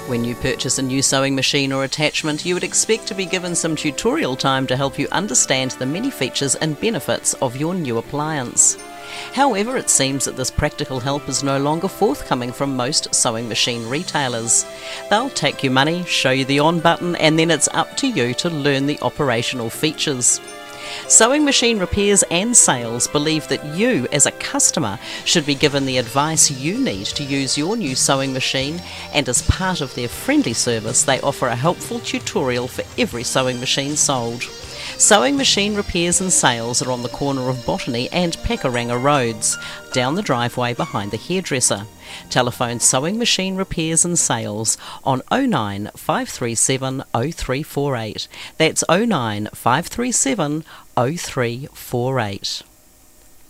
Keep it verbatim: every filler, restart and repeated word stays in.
When you purchase a new sewing machine or attachment, you would expect to be given some tutorial time to help you understand the many features and benefits of your new appliance. However, it seems that this practical help is no longer forthcoming from most sewing machine retailers. They'll take your money, show you the on button, and then it's up to you to learn the operational features. Sewing Machine Repairs and Sales believe that you, as a customer, should be given the advice you need to use your new sewing machine, and as part of their friendly service, they offer a helpful tutorial for every sewing machine sold. Sewing Machine Repairs and Sales are on the corner of Botany and Pakuranga Roads, down the driveway behind the hairdresser. Telephone Sewing Machine Repairs and Sales on oh nine five three seven oh three four eight. That's oh nine five three seven oh three four eight.